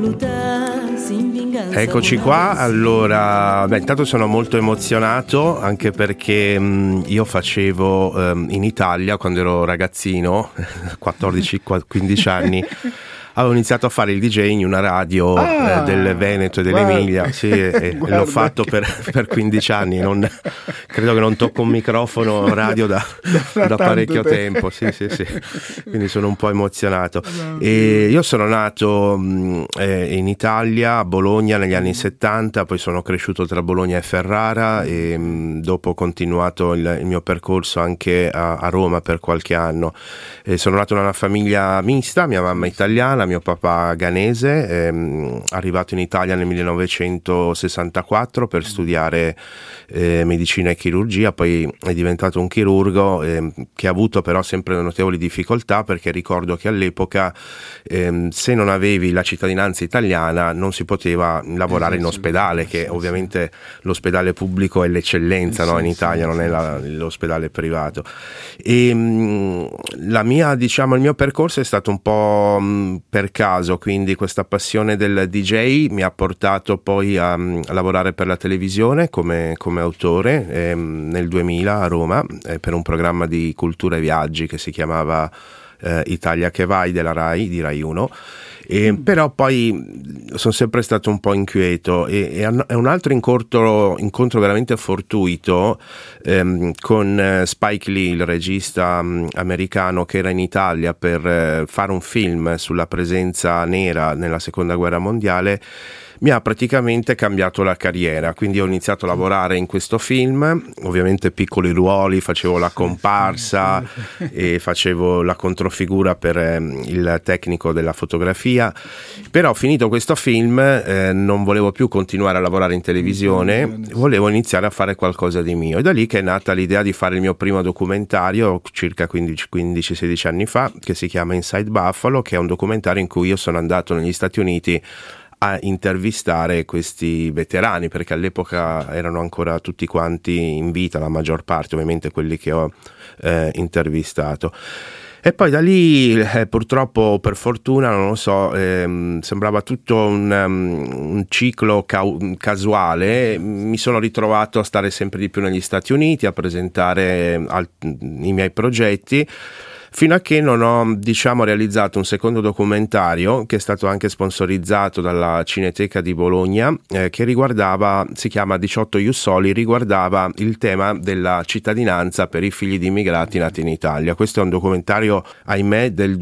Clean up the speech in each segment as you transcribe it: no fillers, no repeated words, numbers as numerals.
Eccoci qua, allora, intanto sono molto emozionato anche perché io facevo in Italia quando ero ragazzino, 14-15 anni, avevo iniziato a fare il DJ in una radio del Veneto e dell'Emilia, sì, e l'ho fatto per 15 anni, credo che non tocco un microfono radio da parecchio tempo, sì, quindi sono un po' emozionato. E io sono nato in Italia, a Bologna negli anni 70, poi sono cresciuto tra Bologna e Ferrara e dopo ho continuato il mio percorso anche a Roma per qualche anno. Sono nato in una famiglia mista, mia mamma italiana, mio papà ghanese, arrivato in Italia nel 1964 per studiare medicina e chirurgia, poi è diventato un chirurgo che ha avuto però sempre notevoli difficoltà, perché ricordo che all'epoca se non avevi la cittadinanza italiana non si poteva lavorare in ospedale, che ovviamente l'ospedale pubblico è l'eccellenza, no? In Italia non è l'ospedale privato. E il mio percorso è stato un po' per caso, quindi questa passione del DJ mi ha portato poi a lavorare per la televisione come autore nel 2000 a Roma per un programma di cultura e viaggi che si chiamava Italia che vai della Rai, di Rai 1. Però poi sono sempre stato un po' inquieto e un altro incontro veramente fortuito con Spike Lee, il regista americano che era in Italia per fare un film sulla presenza nera nella seconda guerra mondiale, mi ha praticamente cambiato la carriera. Quindi ho iniziato a lavorare in questo film, ovviamente piccoli ruoli, facevo la comparsa e facevo la controfigura per il tecnico della fotografia. Però finito questo film non volevo più continuare a lavorare in televisione, volevo iniziare a fare qualcosa di mio, e da lì che è nata l'idea di fare il mio primo documentario circa 15-16 anni fa, che si chiama Inside Buffalo, che è un documentario in cui io sono andato negli Stati Uniti a intervistare questi veterani, perché all'epoca erano ancora tutti quanti in vita, la maggior parte, ovviamente quelli che ho intervistato. E poi da lì purtroppo, per fortuna, non lo so, sembrava tutto un ciclo casuale. Mi sono ritrovato a stare sempre di più negli Stati Uniti, a presentare i miei progetti, fino a che non ho, realizzato un secondo documentario che è stato anche sponsorizzato dalla Cineteca di Bologna, che si chiama 18 Ius Soli, riguardava il tema della cittadinanza per i figli di immigrati nati in Italia. Questo è un documentario, ahimè, del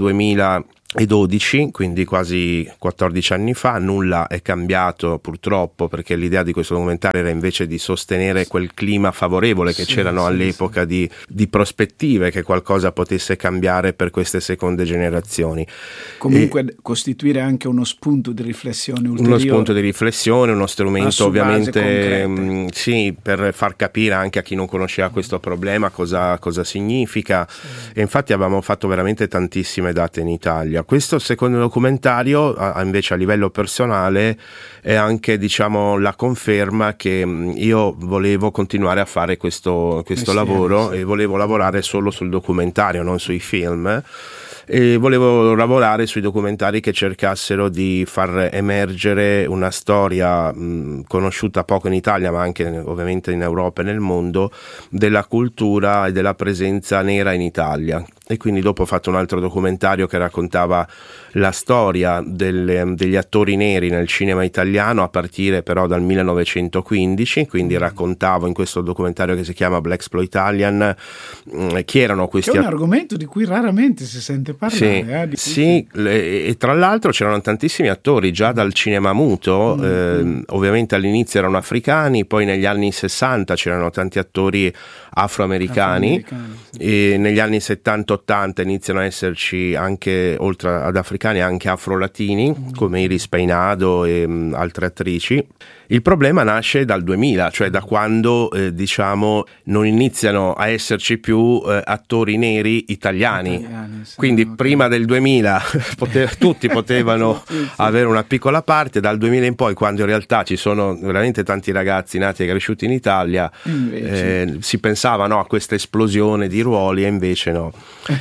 2012, quindi quasi 14 anni fa. Nulla è cambiato purtroppo, perché l'idea di questo documentario era invece di sostenere quel clima favorevole che c'erano all'epoca di prospettive che qualcosa potesse cambiare per queste seconde generazioni. Comunque costituire anche uno spunto di riflessione ulteriore. Uno spunto di riflessione, uno strumento ovviamente per far capire anche a chi non conosceva questo problema cosa significa. E infatti avevamo fatto veramente tantissime date in Italia. Questo secondo documentario invece a livello personale è anche la conferma che io volevo continuare a fare questo lavoro, e volevo lavorare solo sul documentario, non sui film, e volevo lavorare sui documentari che cercassero di far emergere una storia conosciuta poco in Italia, ma anche ovviamente in Europa e nel mondo, della cultura e della presenza nera in Italia. E quindi dopo ho fatto un altro documentario che raccontava la storia degli attori neri nel cinema italiano, a partire però dal 1915, quindi raccontavo in questo documentario che si chiama Blaxploitation chi erano questi attori. Che è un argomento di cui raramente si sente parlare. E tra l'altro c'erano tantissimi attori già dal cinema muto, ovviamente all'inizio erano africani, poi negli anni 60 c'erano tanti attori afroamericani. E negli anni 70-80 iniziano a esserci anche, oltre ad africani, anche afro-latini come Iris Peinado e altre attrici. Il problema nasce dal 2000, cioè da quando non iniziano a esserci più attori neri italiani. Quindi prima del 2000 tutti potevano avere una piccola parte, dal 2000 in poi, quando in realtà ci sono veramente tanti ragazzi nati e cresciuti in Italia, si pensava, no, a questa esplosione di ruoli, e invece no.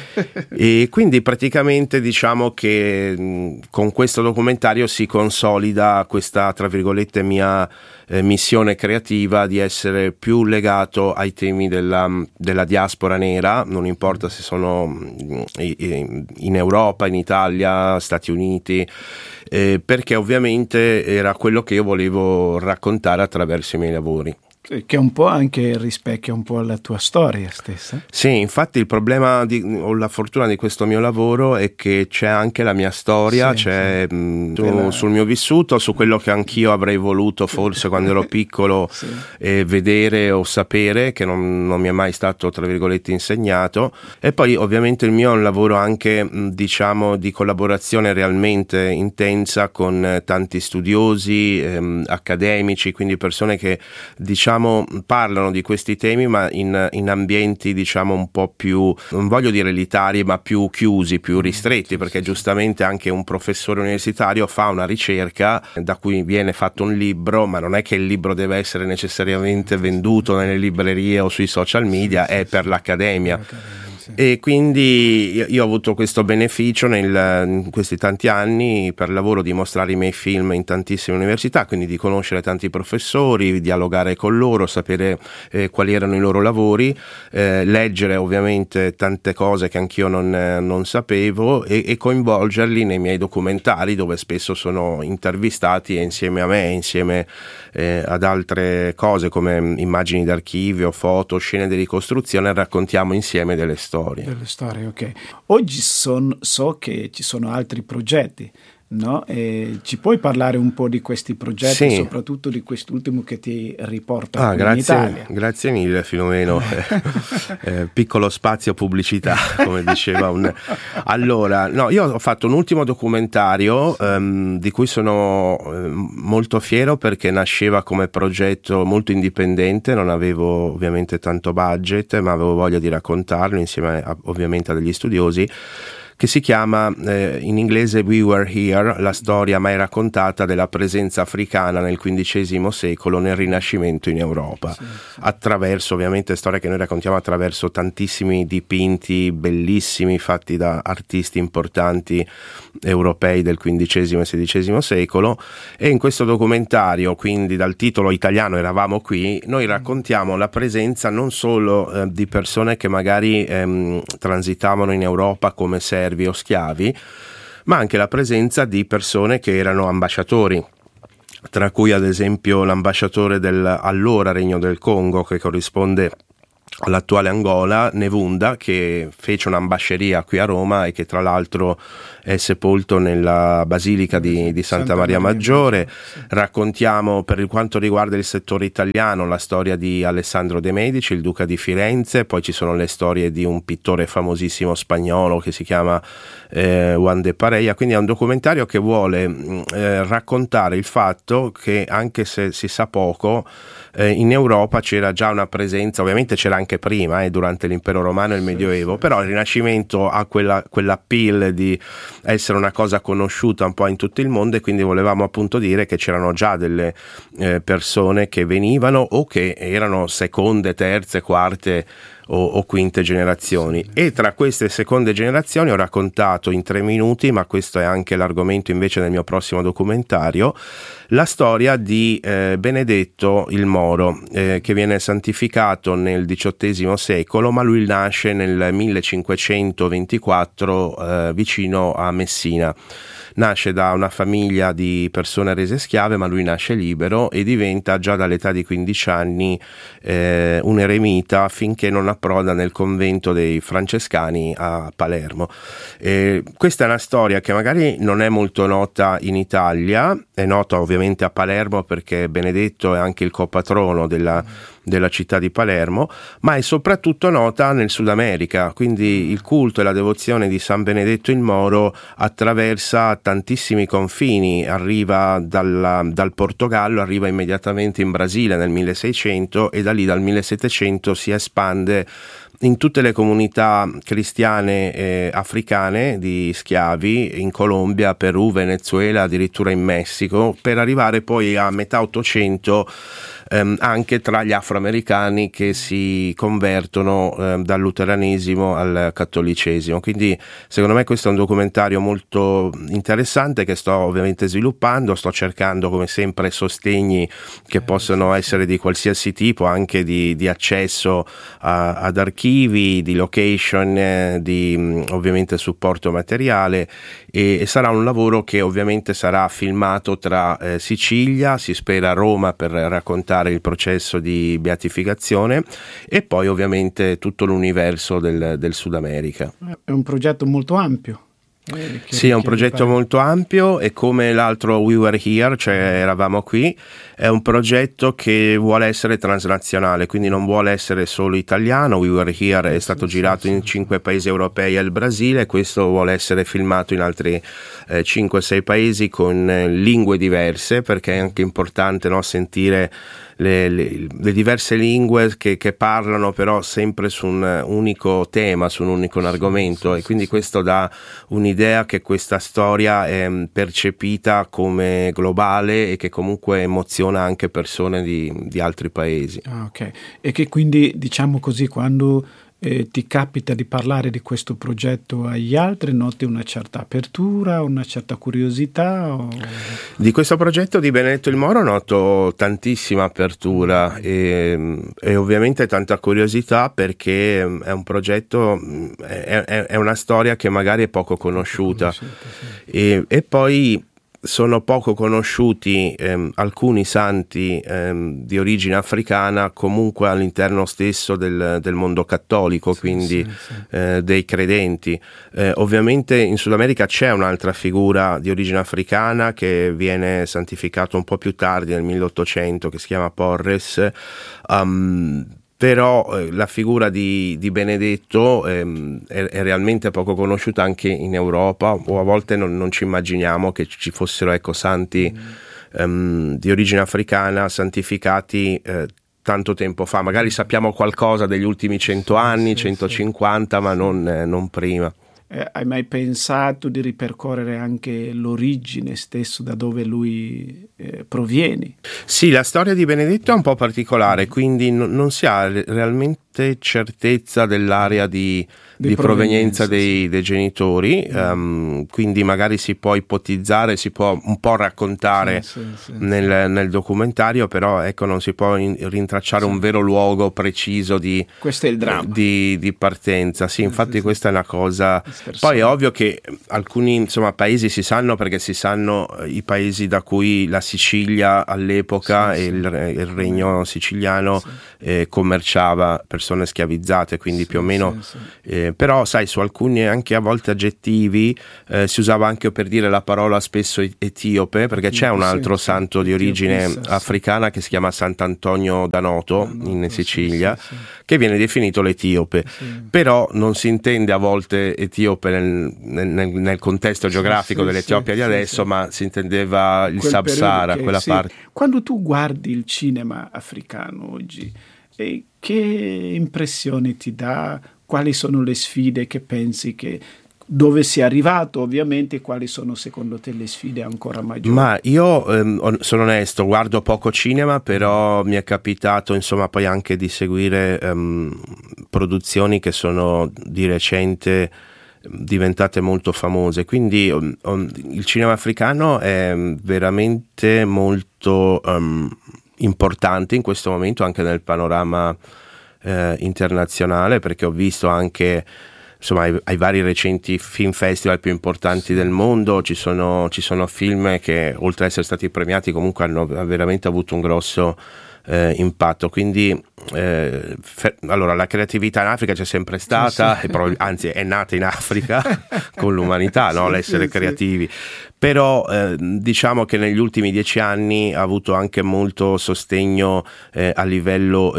E quindi praticamente diciamo che con questo documentario si consolida questa, tra virgolette, mia missione creativa di essere più legato ai temi della diaspora nera, non importa se sono in Europa, in Italia, Stati Uniti, perché ovviamente era quello che io volevo raccontare attraverso i miei lavori. Che un po' anche rispecchia un po' la tua storia stessa. Sì, infatti il problema o la fortuna di questo mio lavoro è che c'è anche la mia storia, c'è sul mio vissuto, su quello che anch'io avrei voluto forse quando ero piccolo vedere o sapere, che non mi è mai stato, tra virgolette, insegnato. E poi ovviamente il mio è un lavoro anche, diciamo, di collaborazione realmente intensa con tanti studiosi, accademici, quindi persone che, diciamo, parlano di questi temi, ma in ambienti, diciamo, un po' più, non voglio dire elitari, ma più chiusi, più ristretti, perché giustamente anche un professore universitario fa una ricerca da cui viene fatto un libro, ma non è che il libro deve essere necessariamente venduto nelle librerie o sui social media, è per l'accademia. E quindi io ho avuto questo beneficio in questi tanti anni per lavoro di mostrare i miei film in tantissime università, quindi di conoscere tanti professori, dialogare con loro, sapere quali erano i loro lavori, leggere ovviamente tante cose che anch'io non sapevo e coinvolgerli nei miei documentari, dove spesso sono intervistati e insieme a me, insieme ad altre cose come immagini d'archivio, foto, scene di ricostruzione, raccontiamo insieme delle storie. Delle storie, ok. Oggi so che ci sono altri progetti, no? E ci puoi parlare un po' di questi progetti, soprattutto di quest'ultimo che ti riporta in Italia? Grazie mille, Filomeno. Piccolo spazio pubblicità, come diceva Allora, no, io ho fatto un ultimo documentario di cui sono molto fiero, perché nasceva come progetto molto indipendente, non avevo ovviamente tanto budget, ma avevo voglia di raccontarlo insieme ovviamente a degli studiosi, che si chiama in inglese We Were Here, la storia mai raccontata della presenza africana nel XV secolo nel Rinascimento in Europa, attraverso ovviamente storie che noi raccontiamo attraverso tantissimi dipinti bellissimi fatti da artisti importanti europei del XV e XVI secolo. E in questo documentario, quindi dal titolo italiano Eravamo qui, noi raccontiamo la presenza non solo di persone che magari transitavano in Europa come servi o schiavi, ma anche la presenza di persone che erano ambasciatori, tra cui ad esempio l'ambasciatore allora Regno del Congo, che corrisponde all'attuale Angola, Nevunda, che fece un'ambasceria qui a Roma e che tra l'altro è sepolto nella Basilica di Santa Maria Maggiore. Raccontiamo, per quanto riguarda il settore italiano, la storia di Alessandro de' Medici, il duca di Firenze, poi ci sono le storie di un pittore famosissimo spagnolo che si chiama Juan de Pareja. Quindi è un documentario che vuole raccontare il fatto che, anche se si sa poco, in Europa c'era già una presenza, ovviamente c'era anche prima, durante l'impero romano e il Medioevo, però il Rinascimento ha quell'appeal di essere una cosa conosciuta un po' in tutto il mondo, e quindi volevamo appunto dire che c'erano già delle persone che venivano o che erano seconde, terze, quarte o quinte generazioni. E tra queste seconde generazioni ho raccontato in 3 minuti, ma questo è anche l'argomento invece del mio prossimo documentario, la storia di Benedetto il Moro, che viene santificato nel XVIII secolo, ma lui nasce nel 1524 vicino a Messina. Nasce da una famiglia di persone rese schiave, ma lui nasce libero e diventa già dall'età di 15 anni un eremita, finché non approda nel convento dei francescani a Palermo. Questa è una storia che magari non è molto nota in Italia, è nota ovviamente a Palermo perché Benedetto è anche il copatrono della città di Palermo, ma è soprattutto nota nel Sud America, quindi il culto e la devozione di San Benedetto il Moro attraversa tantissimi confini, arriva dal Portogallo, arriva immediatamente in Brasile nel 1600 e da lì dal 1700 si espande in tutte le comunità cristiane africane di schiavi in Colombia, Perù, Venezuela, addirittura in Messico, per arrivare poi a metà 800 anche tra gli afroamericani che si convertono dal luteranesimo al cattolicesimo. Quindi secondo me questo è un documentario molto interessante che sto ovviamente sviluppando, sto cercando come sempre sostegni che possono essere di qualsiasi tipo, anche di accesso ad archivi, di location, di ovviamente supporto materiale, e sarà un lavoro che ovviamente sarà filmato tra Sicilia, si spera Roma, per raccontare il processo di beatificazione, e poi ovviamente tutto l'universo del Sud America. È un progetto molto ampio. Sì, è un progetto molto ampio, e come l'altro We Were Here, cioè eravamo qui, è un progetto che vuole essere transnazionale, quindi non vuole essere solo italiano. We Were Here è stato girato in 5 paesi europei e il Brasile, questo vuole essere filmato in altri 5-6 paesi con lingue diverse, perché è anche importante, no, sentire le diverse lingue che parlano però sempre su un unico tema, su un unico argomento, e quindi questo dà un'idea che questa storia è percepita come globale e che comunque emoziona anche persone di altri paesi. Ok, e che quindi, diciamo così, quando ti capita di parlare di questo progetto agli altri, noti una certa apertura, una certa curiosità? Di questo progetto di Benedetto il Moro noto tantissima apertura e ovviamente tanta curiosità, perché è un progetto, è una storia che magari è poco conosciuta, sì. E poi sono poco conosciuti alcuni santi di origine africana comunque all'interno stesso del mondo cattolico, quindi dei credenti. Ovviamente in Sud America c'è un'altra figura di origine africana che viene santificato un po' più tardi, nel 1800, che si chiama Porres. Però la figura di Benedetto è realmente poco conosciuta anche in Europa, o a volte non ci immaginiamo che ci fossero santi di origine africana santificati tanto tempo fa. Magari sappiamo qualcosa degli ultimi 100 anni, 150, ma non prima. Hai mai pensato di ripercorrere anche l'origine stesso, da dove lui proviene? Sì, la storia di Benedetto è un po' particolare, quindi non si ha realmente certezza dell'area di provenienza dei genitori, quindi magari si può ipotizzare, si può un po' raccontare nel documentario, però non si può rintracciare un vero luogo preciso di, questo è il dramma. Di partenza. Sì, infatti questa è una cosa. Poi è ovvio che alcuni paesi si sanno, perché si sanno i paesi da cui la Sicilia all'epoca e il regno siciliano commerciava persone schiavizzate, quindi più o meno. Però sai, su alcuni anche a volte aggettivi si usava anche per dire la parola spesso etiope, perché c'è un altro santo di origine africana che si chiama Sant'Antonio da Noto in Sicilia, che viene definito l'etiope, però non si intende a volte etiope nel contesto geografico dell'Etiopia di adesso, ma si intendeva il Sub-Sahara, quella parte. Quando tu guardi il cinema africano oggi, che impressione ti dà? Quali sono le sfide che pensi che dove si è arrivato, ovviamente, quali sono secondo te le sfide ancora maggiori? Ma io sono onesto, guardo poco cinema, però mi è capitato poi anche di seguire produzioni che sono di recente diventate molto famose, quindi il cinema africano è veramente molto importante in questo momento anche nel panorama internazionale, perché ho visto anche ai vari recenti film festival più importanti del mondo ci sono film che, oltre ad essere stati premiati, comunque hanno veramente avuto un grosso impatto. Quindi allora la creatività in Africa c'è sempre stata, anzi è nata in Africa con l'umanità, no? L'essere creativi. Però diciamo che negli ultimi 10 anni ha avuto anche molto sostegno a livello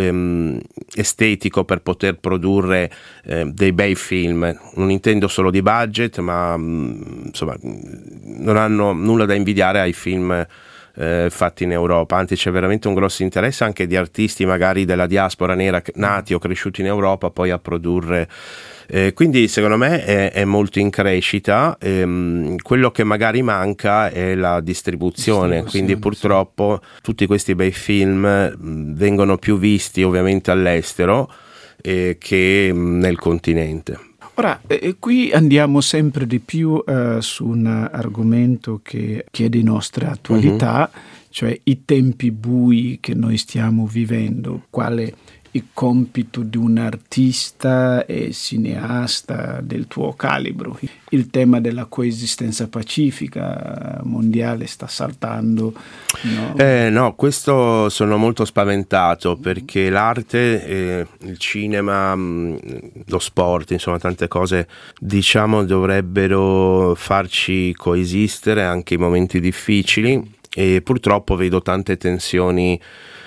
estetico per poter produrre dei bei film. Non intendo solo di budget, ma non hanno nulla da invidiare ai film fatti in Europa, anzi c'è veramente un grosso interesse anche di artisti magari della diaspora nera nati o cresciuti in Europa poi a produrre. Quindi secondo me è molto in crescita. Quello che magari manca è la distribuzione, quindi purtroppo tutti questi bei film vengono più visti ovviamente all'estero che nel continente. Ora, qui andiamo sempre di più su un argomento che è di nostra attualità, cioè i tempi bui che noi stiamo vivendo, quale il compito di un artista e cineasta del tuo calibro. Il tema della coesistenza pacifica mondiale sta saltando. No? No, questo sono molto spaventato perché l'arte, il cinema, lo sport, insomma tante cose diciamo dovrebbero farci coesistere anche in momenti difficili e purtroppo vedo tante tensioni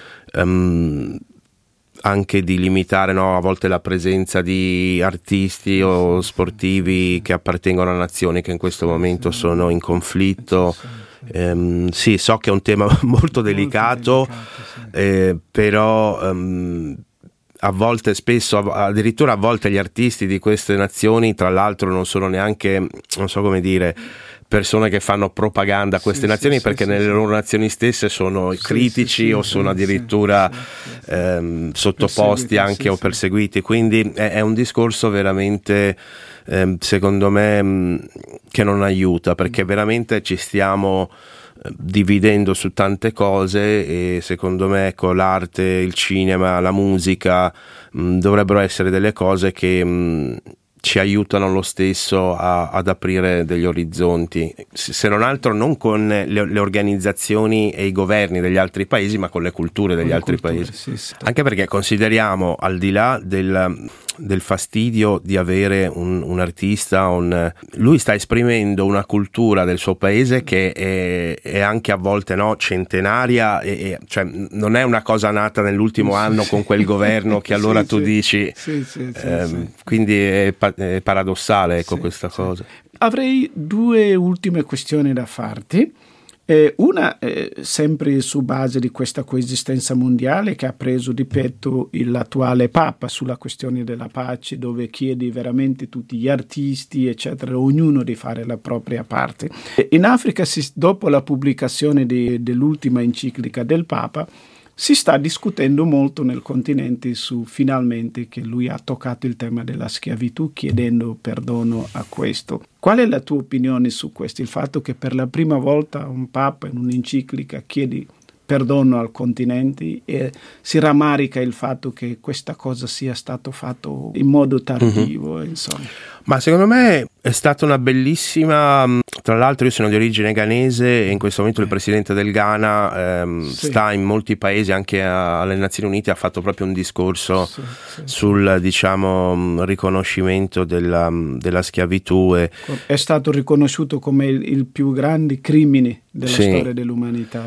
anche di limitare a volte la presenza di artisti o sportivi che appartengono a nazioni che in questo momento sono in conflitto. Sì, so che è un tema molto delicato, però a volte, spesso, addirittura a volte gli artisti di queste nazioni, tra l'altro, non sono neanche, non so come dire, persone che fanno propaganda a queste nazioni perché nelle loro nazioni stesse sono critici o sono addirittura sottoposti anche o perseguiti, quindi è un discorso veramente secondo me che non aiuta, perché veramente ci stiamo dividendo su tante cose e secondo me ecco, l'arte, il cinema, la musica dovrebbero essere delle cose che ci aiutano lo stesso ad aprire degli orizzonti, se non altro non con le organizzazioni e i governi degli altri paesi, ma con le culture degli altri paesi. Sì. Anche perché consideriamo, al di là del fastidio di avere un artista, lui sta esprimendo una cultura del suo paese che è anche a volte centenaria, cioè non è una cosa nata nell'ultimo anno con quel governo che allora tu dici, quindi è paradossale ecco questa cosa. Avrei due ultime questioni da farti. Una sempre su base di questa coesistenza mondiale che ha preso di petto l'attuale Papa sulla questione della pace, dove chiede veramente tutti gli artisti eccetera, ognuno di fare la propria parte. In Africa, dopo la pubblicazione dell'ultima enciclica del Papa, si sta discutendo molto nel continente su finalmente che lui ha toccato il tema della schiavitù, chiedendo perdono a questo. Qual è la tua opinione su questo? Il fatto che per la prima volta un Papa in un'enciclica chiede perdono al continente e si rammarica il fatto che questa cosa sia stato fatto in modo tardivo, insomma. Ma secondo me è stata una bellissima, tra l'altro io sono di origine ghanese e in questo momento il presidente del Ghana sta in molti paesi, anche alle Nazioni Unite ha fatto proprio un discorso sul riconoscimento della schiavitù. È stato riconosciuto come il più grande crimine della storia dell'umanità.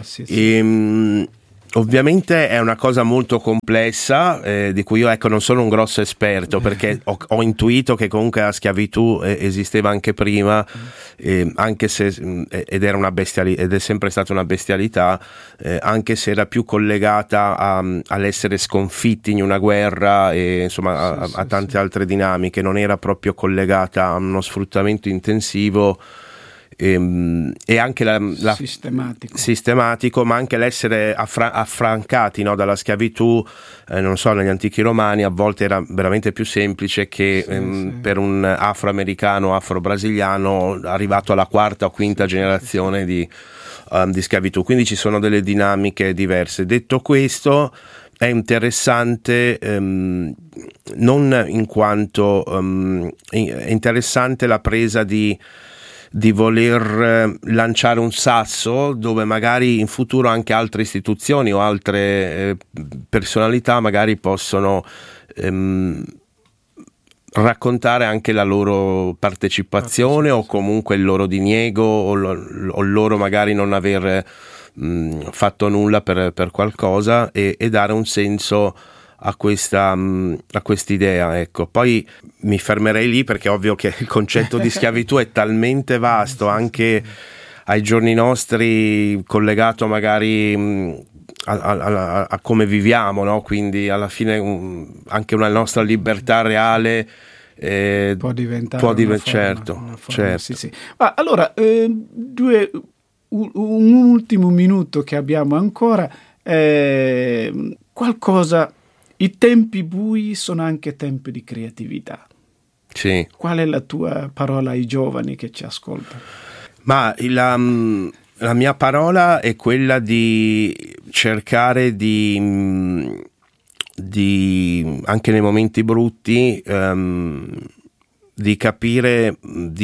Ovviamente è una cosa molto complessa di cui io non sono un grosso esperto, perché ho intuito che comunque la schiavitù esisteva anche prima, anche se ed è sempre stata una bestialità, anche se era più collegata all'essere sconfitti in una guerra e insomma a tante altre dinamiche, non era proprio collegata a uno sfruttamento intensivo. E anche sistematico, ma anche l'essere affrancati dalla schiavitù, non so, negli antichi romani a volte era veramente più semplice che per un afroamericano, afro-brasiliano arrivato alla quarta o quinta generazione di schiavitù, quindi ci sono delle dinamiche diverse. Detto questo, è interessante non in quanto è interessante la presa di voler lanciare un sasso dove magari in futuro anche altre istituzioni o altre personalità magari possono raccontare anche la loro partecipazione o comunque il loro diniego o il loro magari non aver fatto nulla per qualcosa e dare un senso a quest'idea, ecco. Poi mi fermerei lì perché è ovvio che il concetto di schiavitù è talmente vasto anche ai giorni nostri, collegato magari a come viviamo, no? Quindi alla fine anche una nostra libertà reale può diventare certo. Sì. Ma allora, un ultimo minuto che abbiamo ancora, qualcosa. I tempi bui sono anche tempi di creatività. Sì. Qual è la tua parola ai giovani che ci ascoltano? Ma la mia parola è quella di cercare di anche nei momenti brutti, di capire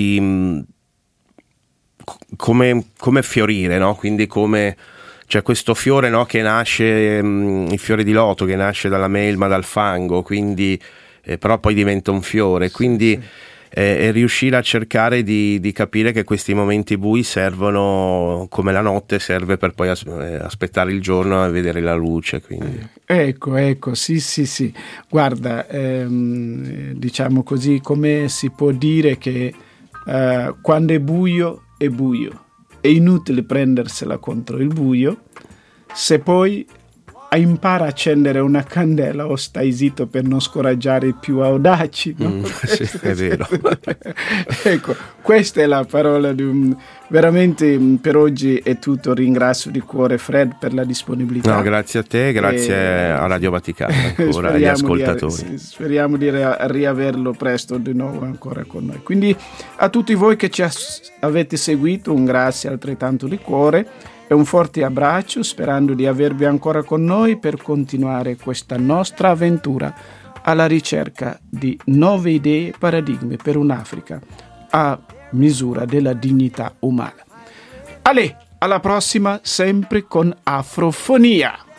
come fiorire, no? Quindi c'è questo fiore, no, che nasce, il fiore di loto che nasce dalla melma, dal fango, quindi però poi diventa un fiore, quindi è riuscire a cercare di capire che questi momenti bui servono, come la notte serve per poi aspettare il giorno e vedere la luce. Quindi. Ecco, sì. Guarda, diciamo così, come si può dire che quando è buio, è inutile prendersela contro il buio. Se poi impara a accendere una candela o stai zitto per non scoraggiare i più audaci, no? Sì, è vero. Ecco, questa è la parola veramente. Per oggi è tutto. Ringrazio di cuore Fred per la disponibilità. No, grazie a te, grazie a Radio Vaticano ancora, agli ascoltatori. Speriamo di riaverlo presto di nuovo ancora con noi. Quindi a tutti voi che ci avete seguito, un grazie altrettanto di cuore e un forte abbraccio, sperando di avervi ancora con noi per continuare questa nostra avventura alla ricerca di nuove idee e paradigmi per un'Africa a misura della dignità umana. Alla prossima, sempre con Afrofonia.